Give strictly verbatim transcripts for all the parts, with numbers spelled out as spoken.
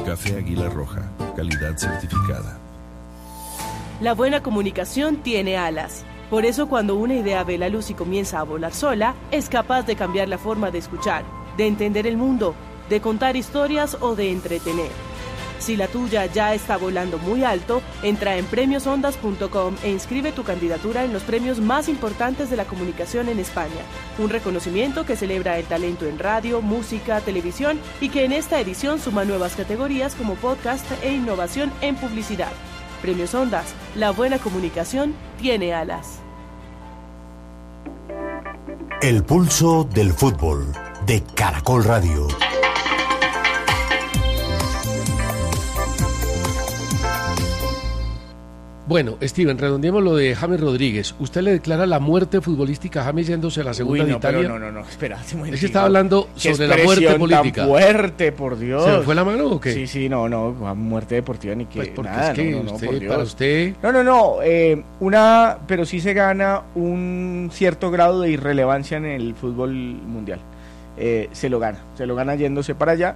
Café Águila Roja, calidad certificada. La buena comunicación tiene alas. Por eso cuando una idea ve la luz y comienza a volar sola, es capaz de cambiar la forma de escuchar, de entender el mundo, de contar historias o de entretener. Si la tuya ya está volando muy alto, entra en premios ondas punto com e inscribe tu candidatura en los premios más importantes de la comunicación en España. Un reconocimiento que celebra el talento en radio, música, televisión y que en esta edición suma nuevas categorías como podcast e innovación en publicidad. Premios Ondas, la buena comunicación tiene alas. El pulso del fútbol de Caracol Radio. Bueno, Steven, redondeemos lo de James Rodríguez. ¿Usted le declara la muerte futbolística a James yéndose a la segunda Uy, no, de Italia? Pero no, no, no, espérate un momento. Es que estaba hablando sobre la muerte política. Tan fuerte, por Dios. ¿Se me fue la mano o qué? Sí, sí, no, no, muerte deportiva ni que Pues porque nada, es que no, no, usted, no, por Dios. para usted... No, no, no, eh, una, pero sí se gana un cierto grado de irrelevancia en el fútbol mundial. Eh, se lo gana, se lo gana yéndose para allá.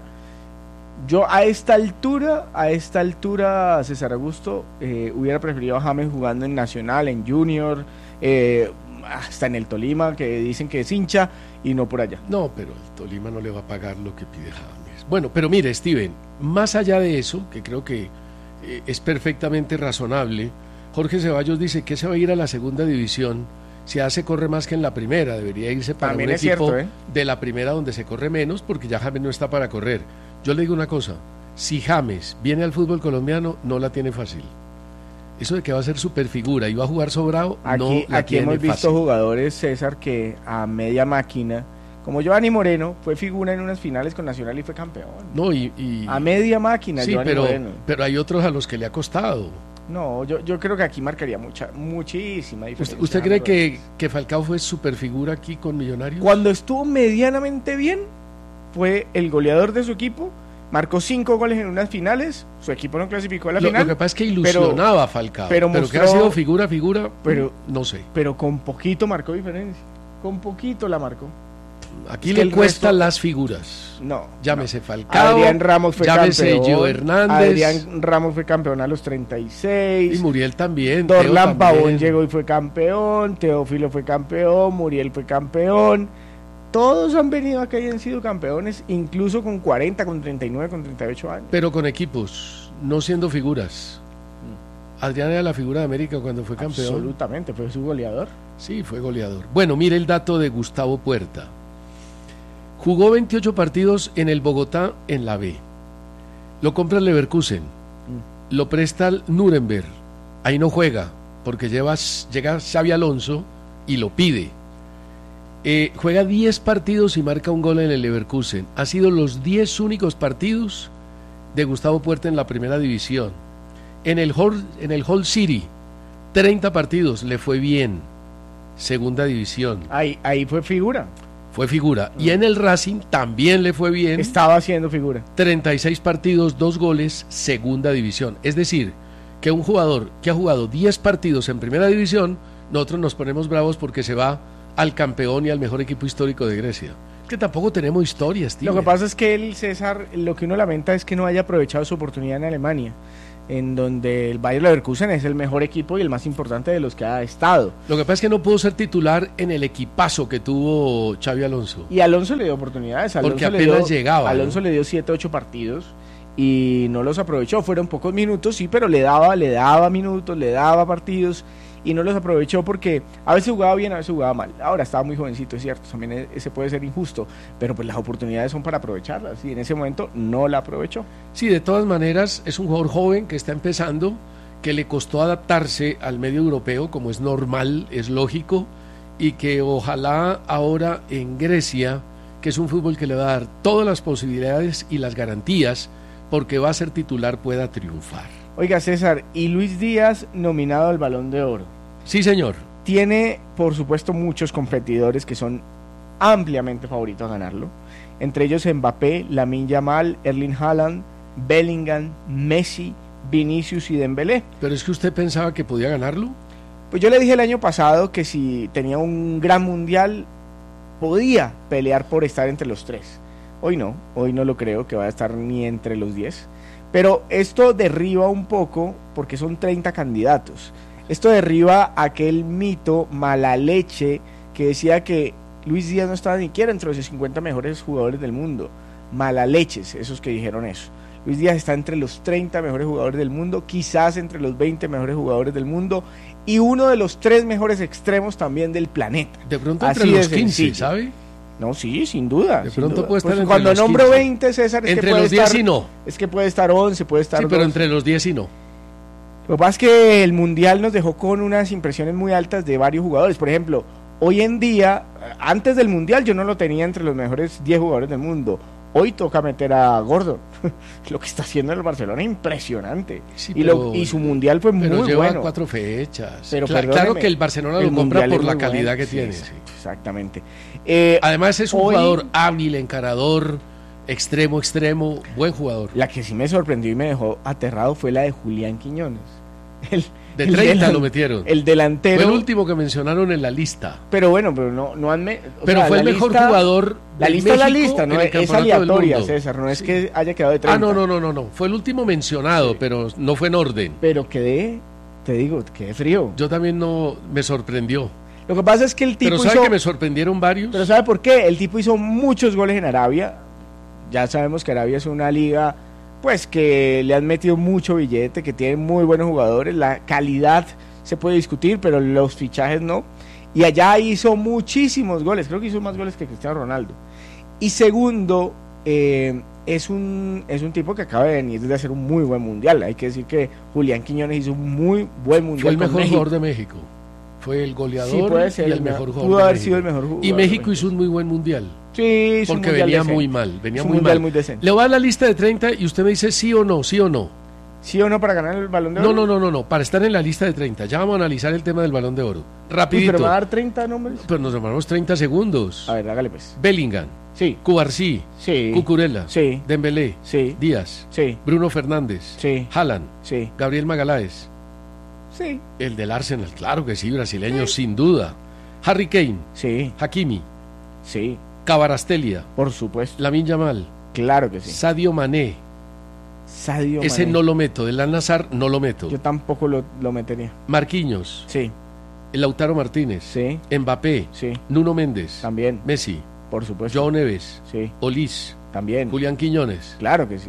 Yo a esta altura, a esta altura, César Augusto, eh, hubiera preferido a James jugando en Nacional, en Junior, eh, hasta en el Tolima, que dicen que es hincha, y no por allá. No, pero el Tolima no le va a pagar lo que pide James. Bueno, pero mire, Steven, más allá de eso, que creo que eh, es perfectamente razonable, Jorge Ceballos dice que se va a ir a la segunda división. Si hace corre más que en la primera, debería irse para También un es equipo cierto, ¿eh? de la primera donde se corre menos, porque ya James no está para correr. Yo le digo una cosa, si James viene al fútbol colombiano, no la tiene fácil. Eso de que va a ser superfigura y va a jugar sobrado, Aquí, no la aquí tiene hemos visto fácil. jugadores, César, que a media máquina, como Giovanni Moreno, fue figura en unas finales con Nacional y fue campeón. No, y, y... A media máquina, sí, Giovanni pero, Moreno. pero hay otros a los que le ha costado. No, yo, yo creo que aquí marcaría mucha, muchísima diferencia. ¿Usted, usted cree que, que Falcao fue superfigura aquí con Millonarios? Cuando estuvo medianamente bien, fue el goleador de su equipo, marcó cinco goles en unas finales, su equipo no clasificó a la lo, final. Lo que pasa es que ilusionaba pero, a Falcao, pero, pero mostró, que ha sido figura, figura, pero, no sé. Pero con poquito marcó diferencia, con poquito la marcó. Aquí es le cuestan resto... las figuras. No. Llámese no. Falcao. Adrián Ramos fue llámese campeón. Gio Hernández. Adrián Ramos fue campeón a los treinta y seis. Y Muriel también. Dorlan Pavón llegó y fue campeón. Teófilo fue campeón. Muriel fue campeón. Todos han venido acá y han sido campeones, incluso con cuarenta, con treinta y nueve, con treinta y ocho años. Pero con equipos, no siendo figuras. Adrián era la figura de América cuando fue campeón. Absolutamente, fue su goleador. Sí, fue goleador. Bueno, mire el dato de Gustavo Puerta. Jugó veintiocho partidos en el Bogotá en la B. Lo compra el Leverkusen. Mm. Lo presta el Nuremberg. Ahí no juega, porque lleva, llega Xabi Alonso y lo pide. Eh, juega diez partidos y marca un gol en el Leverkusen. Ha sido los diez únicos partidos de Gustavo Puerta en la primera división. En el Hull, en el Hull City, treinta partidos, le fue bien. Segunda división. Ahí, ahí fue figura. Fue figura. Y en el Racing también le fue bien. Estaba haciendo figura. treinta y seis partidos, dos goles, segunda división. Es decir, que un jugador que ha jugado diez partidos en primera división, nosotros nos ponemos bravos porque se va al campeón y al mejor equipo histórico de Grecia. Es que tampoco tenemos historias, tío. Lo que pasa es que el César, lo que uno lamenta es que no haya aprovechado su oportunidad en Alemania, en donde el Bayer Leverkusen es el mejor equipo y el más importante de los que ha estado. Lo que pasa es que no pudo ser titular en el equipazo que tuvo Xabi Alonso. Y Alonso le dio oportunidades. Alonso Porque apenas le dio, llegaba. Alonso ¿no? le dio siete, ocho partidos y no los aprovechó. Fueron pocos minutos, sí, pero le daba, le daba minutos, le daba partidos y no los aprovechó porque a veces jugaba bien, a veces jugaba mal. Ahora estaba muy jovencito, es cierto, también ese puede ser injusto, pero pues las oportunidades son para aprovecharlas y en ese momento no la aprovechó. Sí, de todas maneras es un jugador joven que está empezando, que le costó adaptarse al medio europeo, como es normal, es lógico, y que ojalá ahora en Grecia, que es un fútbol que le va a dar todas las posibilidades y las garantías, porque va a ser titular, pueda triunfar. Oiga, César, y Luis Díaz nominado al Balón de Oro. Sí, señor. Tiene, por supuesto, muchos competidores que son ampliamente favoritos a ganarlo. Entre ellos Mbappé, Lamine Yamal, Erling Haaland, Bellingham, Messi, Vinicius y Dembélé. ¿Pero es que usted pensaba que podía ganarlo? Pues yo le dije el año pasado que si tenía un gran mundial, podía pelear por estar entre los tres. Hoy no, hoy no lo creo que vaya a estar ni entre los diez. Pero esto derriba un poco, porque son treinta candidatos, esto derriba aquel mito mala leche que decía que Luis Díaz no estaba ni siquiera entre los cincuenta mejores jugadores del mundo. Mala leches, esos que dijeron eso. Luis Díaz está entre los treinta mejores jugadores del mundo, quizás entre los veinte mejores jugadores del mundo y uno de los tres mejores extremos también del planeta. De pronto entre los quince, ¿sabe? No, sí, sin duda. De sin pronto duda. puede estar Pues entre cuando los nombro quince. veinte, César, es entre que puede los diez estar, y no. Es que puede estar once, puede estar Sí, pero doce. entre los diez y no. Lo que pasa es que el Mundial nos dejó con unas impresiones muy altas de varios jugadores. Por ejemplo, hoy en día, antes del Mundial yo no lo tenía entre los mejores diez jugadores del mundo. Hoy toca meter a Gordon. Lo que está haciendo el Barcelona es impresionante. Sí, y, pero- lo- y su Mundial fue Pero muy lleva bueno. cuatro fechas. Pero Cla- claro perdóneme, que el Barcelona el lo compra Mundial por es la muy calidad bueno. que Sí, tiene. exacto, exactamente. Eh, Además es un hoy- jugador hábil, encarador, extremo, extremo, buen jugador. La que sí me sorprendió y me dejó aterrado fue la de Julián Quiñones. El, De el treinta delan- lo metieron. El delantero. Fue el último que mencionaron en la lista. Pero bueno, pero no, no han... me- o Pero sea, fue la el mejor lista- jugador La de lista es la México lista, no en el es, es campeonato del aleatoria, mundo. César, no es Sí. que haya quedado de treinta. Ah, no, no, no, no, no. Fue el último mencionado, Sí. pero no fue en orden. Pero quedé, te digo, quedé frío. Yo también no me sorprendió. Lo que pasa es que el tipo Pero ¿sabe hizo... que me sorprendieron varios? Pero ¿sabe por qué? El tipo hizo muchos goles en Arabia. Ya sabemos que Arabia es una liga, pues, que le han metido mucho billete, que tiene muy buenos jugadores. La calidad se puede discutir, pero los fichajes no. Y allá hizo muchísimos goles. Creo que hizo más goles que Cristiano Ronaldo. Y segundo, eh, es un es un tipo que acaba de venir de hacer un muy buen mundial. Hay que decir que Julián Quiñones hizo un muy buen mundial. Fue el con mejor México. jugador de México. Fue el goleador Sí, puede ser y el el mejor- mejor jugador. pudo de haber México. sido el mejor jugador Y de México México. hizo un muy buen mundial. Sí, es un Porque mundial venía decente. muy mal, venía Es un muy mundial mal. muy decente. Le voy a dar la lista de treinta y usted me dice sí o no, sí o no. ¿Sí o no para ganar el Balón de No, Oro? no, no, no, no, para estar en la lista de treinta. Ya vamos a analizar el tema del Balón de Oro. Uy, Rapidito. pero me va a dar treinta nombres. Pero nos demoramos treinta segundos. A ver, hágale pues. Bellingham, Sí, Cubarsí, sí, Cucurella, sí, Dembélé, sí, Díaz, sí, Bruno Fernández, sí, Haaland, sí, Gabriel Magaláes, sí, el del Arsenal, claro que sí, brasileño, sin duda. Harry Kane, sí, Hakimi, sí, Cabarastelia, por supuesto. Lamine Yamal, Claro que sí. Sadio Mané. Sadio Ese Mané. no lo meto, del Al-Nassr no lo meto. Yo tampoco lo, lo metería. Marquinhos, Sí, Lautaro Martínez, sí, Mbappé, sí, Nuno Méndez, también, Messi, por supuesto. Joao Neves, Sí, Olis, también. Julián Quiñones. Claro que sí.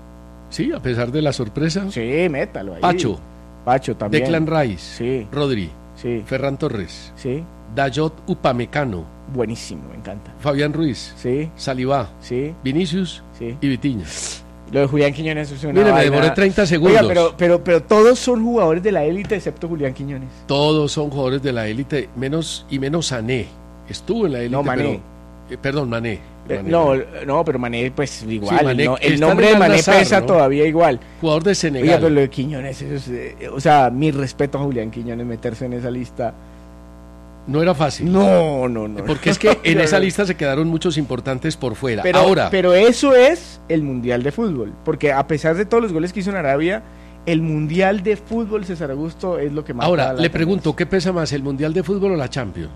Sí, a pesar de la sorpresa. Sí, métalo ahí. Pacho, Pacho también. Declan Rice, Sí, Rodri, sí, Ferran Torres, sí. Dayot Upamecano, Buenísimo, me encanta. Fabián Ruiz, Sí, Salivá, sí, Vinicius sí. y Vitinha. Lo de Julián Quiñones es una Mire, me vaina. demoré treinta segundos. Oiga, pero, pero, pero todos son jugadores de la élite excepto Julián Quiñones. Todos son jugadores de la élite, menos y menos Sané. Estuvo en la élite, No, Mané. pero- eh, perdón, Mané. Eh, Mané, no, Mané. no, pero Mané, pues igual. Sí, Mané, no, que el está nombre en de el Mané Al-Nassr, pesa ¿no? todavía igual. Jugador de Oiga, Senegal. pero lo de Quiñones, eso es, eh, o sea, mi respeto a Julián Quiñones meterse en esa lista. No era fácil. No, no, no. Porque es que en esa lista se quedaron muchos importantes por fuera. Pero, Ahora, pero eso es el Mundial de Fútbol. Porque a pesar de todos los goles que hizo en Arabia, el Mundial de Fútbol, César Augusto, es lo que más. ahora le pregunto, ¿qué pesa más, el Mundial de Fútbol o la Champions?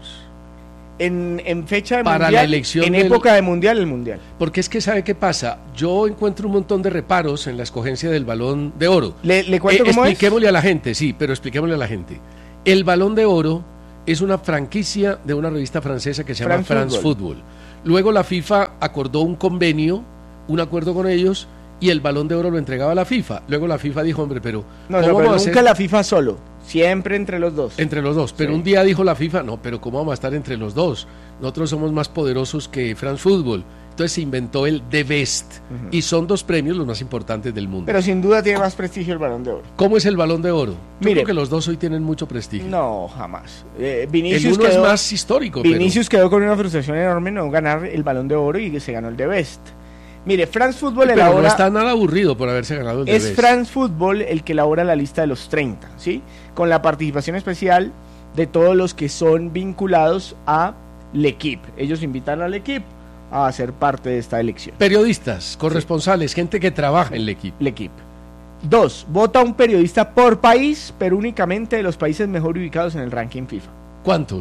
En, en fecha de Para Mundial, la elección en del- época de Mundial, el Mundial. Porque es que, ¿sabe qué pasa? Yo encuentro un montón de reparos en la escogencia del Balón de Oro. ¿Le, le cuento Eh, cómo es? expliquémosle a la gente, sí, pero expliquémosle a la gente. El Balón de Oro es una franquicia de una revista francesa que se llama France France Football. Football. Luego la FIFA acordó un convenio, un acuerdo con ellos, y el Balón de Oro lo entregaba a la FIFA. Luego la FIFA dijo, hombre, pero No, ¿cómo no, vamos pero a nunca hacer la FIFA solo. Siempre entre los dos. entre los dos? Pero Sí. un día dijo la FIFA, no, pero ¿cómo vamos a estar entre los dos? Nosotros somos más poderosos que France Football. Entonces se inventó el The Best, Ujú. y son dos premios los más importantes del mundo. Pero sin duda tiene más prestigio el Balón de Oro. ¿Cómo es el Balón de Oro? Yo Mire. creo que los dos hoy tienen mucho prestigio. No, jamás. Eh, el Vinicius uno quedó, es más histórico, pero- Vinicius quedó con una frustración enorme no ganar el Balón de Oro y se ganó el de Best. Mire, France Football pero no elabora... está nada aburrido por haberse ganado el de Es Best. France Football el que elabora la lista de los treinta, ¿sí? Con la participación especial de todos los que son vinculados a L'Equipe. Ellos invitan al L'Equipe a ser parte de esta elección. Periodistas, corresponsales, gente que trabaja en el equipo. L'Equipe. Dos, vota un periodista por país, pero únicamente de los países mejor ubicados en el ranking FIFA. ¿Cuántos?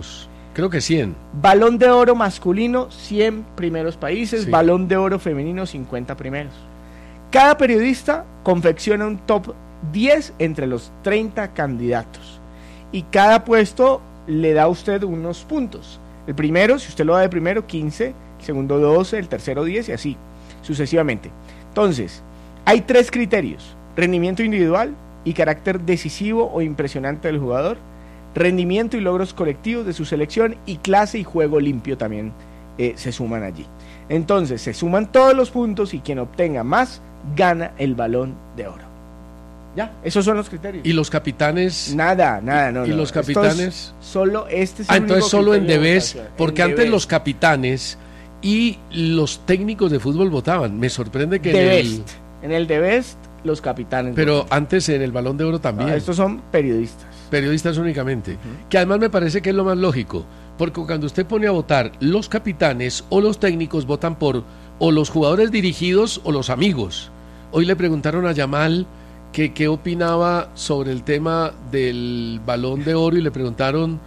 Creo que cien. Balón de oro masculino, cien primeros países. Sí. Balón de oro femenino, cincuenta primeros. Cada periodista confecciona un top diez entre los treinta candidatos. Y cada puesto le da a usted unos puntos. El primero, si usted lo da de primero, quince. El segundo, doce. El tercero, diez. Y así, sucesivamente. Entonces, hay tres criterios: rendimiento individual y carácter decisivo o impresionante del jugador, rendimiento y logros colectivos de su selección, y clase y juego limpio también eh, se suman allí. Entonces, se suman todos los puntos y quien obtenga más gana el Balón de Oro. Ya, esos son los criterios. ¿Y los capitanes? Nada, nada, no. ¿Y no. los Esto es capitanes? Solo este es Ah, el entonces único solo en criterio de Debes, votación. porque En antes Debes. los capitanes y los técnicos de fútbol votaban. Me sorprende que The en el... Best. En el The Best, los capitanes. Pero votan. antes en el Balón de Oro también. Ah, estos son periodistas. Periodistas únicamente. Que además me parece que es lo más lógico, porque cuando usted pone a votar, los capitanes o los técnicos votan por o los jugadores dirigidos o los amigos. Hoy le preguntaron a Yamal que qué opinaba sobre el tema del Balón de Oro y le preguntaron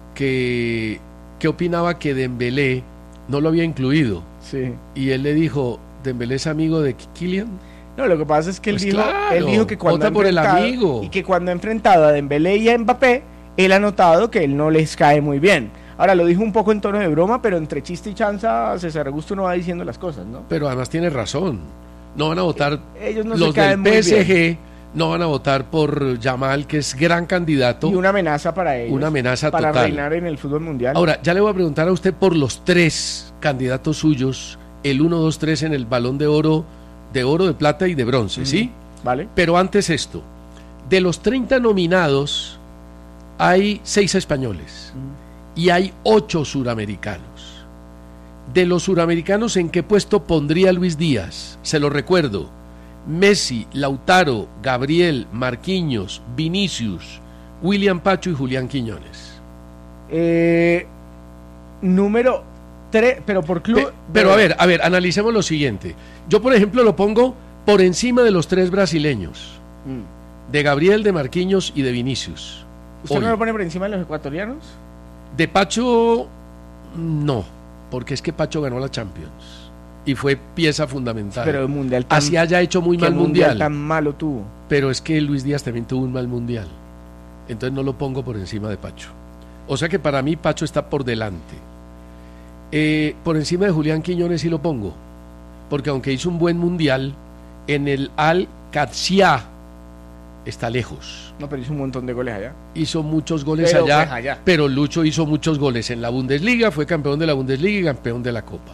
que qué opinaba que Dembélé no lo había incluido. Sí. Y él le dijo, ¿Dembélé es amigo de Kylian? No, lo que pasa es que él, Pues dijo, claro, él dijo que cuando vota ha por el enfrentado- amigo. y que cuando ha enfrentado a Dembélé y a Mbappé, él ha notado que él no les cae muy bien. Ahora lo dijo un poco en tono de broma, pero entre chiste y chanza César Augusto no va diciendo las cosas, ¿no? Pero además tiene razón. No van a votar Ellos no los se caen del muy P S G, bien. no van a votar por Yamal, que es gran candidato. Y una amenaza para ellos. Una amenaza para total. reinar en el fútbol mundial. Ahora, ya le voy a preguntar a usted por los tres candidatos suyos, el uno, dos, tres en el Balón de Oro, de oro, de plata y de bronce, ¿sí? ¿Vale? Pero antes esto, de los treinta nominados, hay seis españoles y hay ocho suramericanos. De los suramericanos, ¿en qué puesto pondría Luis Díaz? Se lo recuerdo: Messi, Lautaro, Gabriel, Marquinhos, Vinicius, William Pacho y Julián Quiñones. Eh, número tres, pero por club. Pe- pero a ver, a ver, analicemos lo siguiente. Yo, por ejemplo, lo pongo por encima de los tres brasileños, Mm. de Gabriel, de Marquinhos y de Vinicius. ¿Usted Hoy. no lo pone por encima de los ecuatorianos? De Pacho, no, porque es que Pacho ganó la Champions y fue pieza fundamental. Pero el mundial tan, Así haya hecho muy ¿qué mal mundial, tan malo tuvo? pero es que Luis Díaz también tuvo un mal mundial. Entonces no lo pongo por encima de Pacho. O sea que para mí Pacho está por delante. Eh, por encima de Julián Quiñones sí lo pongo, porque aunque hizo un buen mundial, en el Al-Qadsiya está lejos. No, pero hizo un montón de goles allá. Hizo muchos goles Pero, allá, pues, allá. pero Lucho hizo muchos goles en la Bundesliga, fue campeón de la Bundesliga y campeón de la Copa.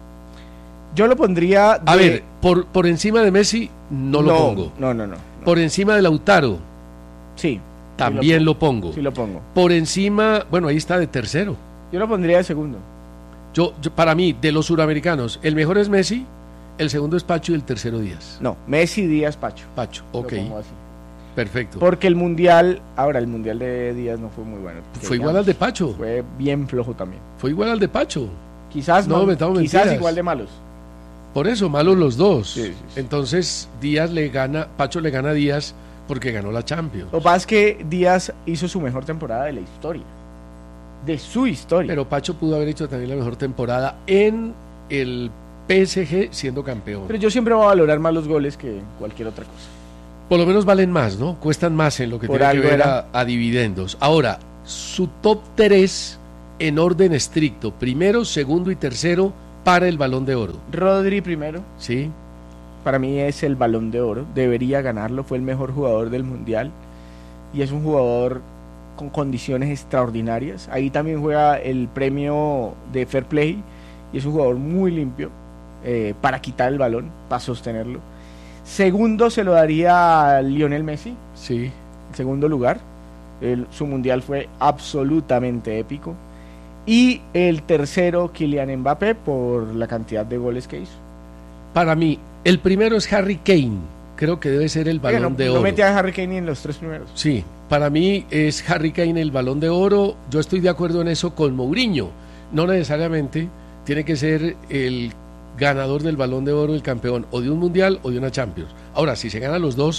Yo lo pondría. A de- ver, por, por encima de Messi no lo pongo. No, no, no. no. Por encima de Lautaro Sí. también sí lo pongo. Sí lo pongo. Por encima, bueno, ahí está de tercero. Yo lo pondría de segundo. Yo, yo- para mí, de los suramericanos, el mejor es Messi, el segundo es Pacho y el tercero Díaz. No, Messi, Díaz, Pacho. Pacho, Lo ok, pongo así. perfecto. Porque el mundial, ahora el mundial de Díaz no fue muy bueno. Fue igual al de Pacho, Fue bien flojo también. fue igual al de Pacho. Quizás No, no, metamos quizás mentiras. igual de malos. Por eso, malos los dos. Sí, sí, sí. Entonces, Díaz le gana, Pacho le gana a Díaz porque ganó la Champions. Lo que pasa es que Díaz hizo su mejor temporada de la historia. De su historia. Pero Pacho pudo haber hecho también la mejor temporada en el P S G siendo campeón. Pero yo siempre voy a valorar más los goles que cualquier otra cosa. Por lo menos valen más, ¿no? Cuestan más en lo que Por tiene que algo ver era. a, a dividendos. Ahora, su top tres en orden estricto, primero, segundo y tercero para el Balón de Oro, Rodri primero, ¿sí? para mí es el Balón de Oro. Debería ganarlo, fue el mejor jugador del Mundial. Y es un jugador con condiciones extraordinarias. Ahí también juega el premio de Fair Play. Y es un jugador muy limpio eh, para quitar el balón, para sostenerlo. Segundo se lo daría a Lionel Messi, Sí. en segundo lugar. El- su mundial fue absolutamente épico. Y el tercero, Kylian Mbappé, por la cantidad de goles que hizo. Para mí, el primero es Harry Kane. Creo que debe ser el Oiga, Balón no, de no Oro. metí a Harry Kane ni en los tres primeros. Sí, para mí es Harry Kane el Balón de Oro. Yo estoy de acuerdo en eso con Mourinho. No necesariamente tiene que ser el ganador del Balón de Oro, el campeón, o de un Mundial o de una Champions. Ahora, si se ganan los dos,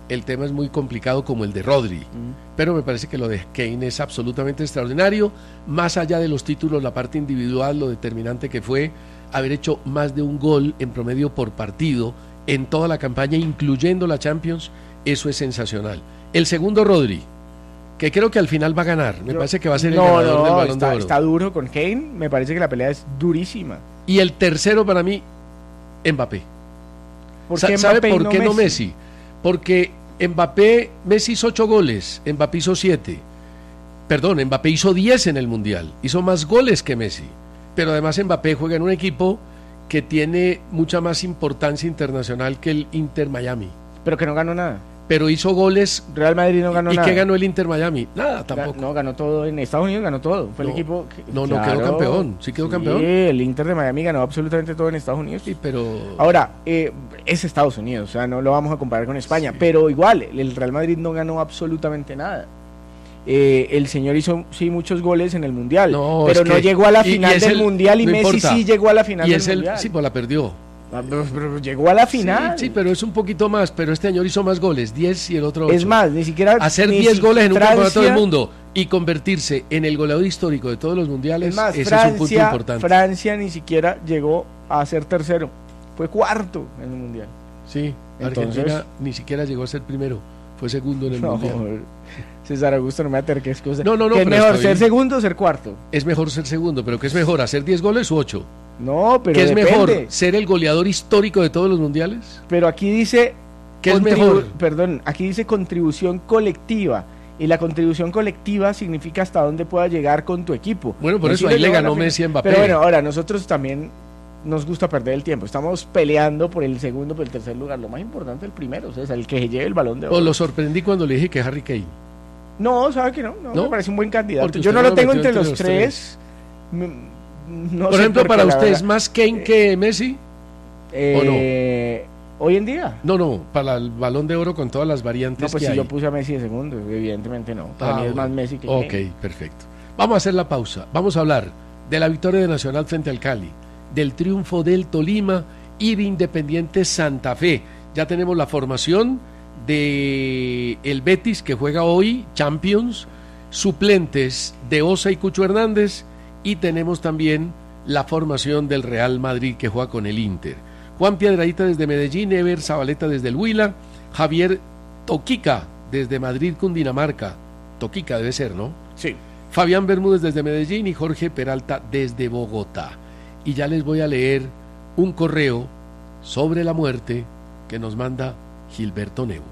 el tema es muy complicado como el de Rodri, mm. pero me parece que lo de Kane es absolutamente extraordinario, más allá de los títulos, la parte individual, lo determinante que fue haber hecho más de un gol en promedio por partido en toda la campaña, incluyendo la Champions, eso es sensacional. El segundo, Rodri, que creo que al final va a ganar, me Yo, parece que va a ser el no, ganador no, del Balón está, de Oro. Está duro con Kane, me parece que la pelea es durísima. Y el tercero para mí, Mbappé. ¿Por qué ¿Sabe Mbappé por no qué Messi? no Messi? Porque Mbappé, Messi hizo ocho goles, Mbappé hizo siete. Perdón, Mbappé hizo diez en el Mundial, hizo más goles que Messi. Pero además Mbappé juega en un equipo que tiene mucha más importancia internacional que el Inter Miami. Pero que no ganó nada. Pero hizo goles. Real Madrid no ganó ¿Y nada. ¿Y qué ganó el Inter Miami? Nada, tampoco. No, ganó todo. En Estados Unidos ganó todo. Fue no, el equipo que, No, no, claro, quedó campeón. Sí quedó sí, campeón. el Inter de Miami ganó absolutamente todo en Estados Unidos. Sí, pero... Ahora, eh, es Estados Unidos, o sea, no lo vamos a comparar con España. Sí. Pero igual, el Real Madrid no ganó absolutamente nada. Eh, el señor hizo sí muchos goles en el Mundial, no, pero no que, llegó a la final y, y del el, Mundial y no Messi importa. Sí llegó a la final y del es el, Mundial. Sí, pues la perdió. Pero, pero llegó a la final. Sí, sí, pero es un poquito más. Pero este año hizo más goles, diez y el otro ocho. Es más, ni siquiera... Hacer diez goles en un Francia, campeonato del mundo y convertirse en el goleador histórico de todos los mundiales, es más, ese Francia, es un punto importante. Francia ni siquiera llegó a ser tercero. Fue cuarto en el Mundial. Sí, Entonces, Argentina ni siquiera llegó a ser primero. Fue segundo en el no, Mundial. César Augusto, no me aterques cosas. No, no, no. ¿Qué es mejor, ser segundo o ser cuarto? Es mejor ser segundo, pero ¿qué es mejor, hacer diez goles u ocho? No, pero ¿Qué es depende. mejor, ser el goleador histórico de todos los mundiales? Pero aquí dice... ¿Qué es mejor? Perdón, aquí dice contribución colectiva. Y la contribución colectiva significa hasta dónde pueda llegar con tu equipo. Bueno, por Messi eso ahí le ganó Messi a Mbappé. Pero bueno, ahora nosotros también nos gusta perder el tiempo. Estamos peleando por el segundo, por el tercer lugar. Lo más importante es el primero, o sea, el que lleve el Balón de Oro. O lo sorprendí cuando le dije que Harry Kane. No, sabe que no, no, ¿No? me parece un buen candidato. Porque yo no lo tengo entre, entre los, los tres. tres. No por ejemplo, para usted verdad, es más Kane que Messi. Eh, ¿O no? Hoy en día. No, no, para el Balón de Oro con todas las variantes no, pues que si hay. yo puse a Messi de segundo, evidentemente no. Para ah, mí es más Messi que Ok, Kane. perfecto. Vamos a hacer la pausa. Vamos a hablar de la victoria de Nacional frente al Cali, del triunfo del Tolima y de Independiente Santa Fe. Ya tenemos la formación de el Betis que juega hoy Champions, suplentes de Osa y Cucho Hernández, y tenemos también la formación del Real Madrid que juega con el Inter. Juan Piedradita desde Medellín, Ever Zabaleta desde el Huila, Javier Toquica desde Madrid, Cundinamarca. Toquica debe ser, ¿no? Sí. Fabián Bermúdez desde Medellín y Jorge Peralta desde Bogotá. Y ya les voy a leer un correo sobre la muerte que nos manda Gilberto Nebo.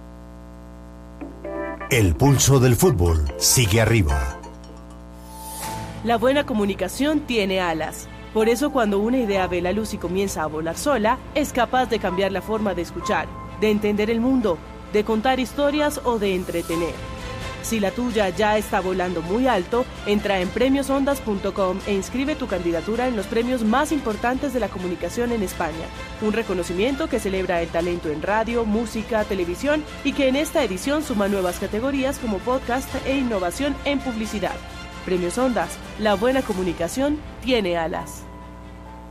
El pulso del fútbol sigue arriba. La buena comunicación tiene alas. Por eso cuando una idea ve la luz y comienza a volar sola, es capaz de cambiar la forma de escuchar, de entender el mundo, de contar historias o de entretener. Si la tuya ya está volando muy alto, entra en premios ondas punto com e inscribe tu candidatura en los premios más importantes de la comunicación en España. Un reconocimiento que celebra el talento en radio, música, televisión y que en esta edición suma nuevas categorías como podcast e innovación en publicidad. Premios Ondas, la buena comunicación tiene alas.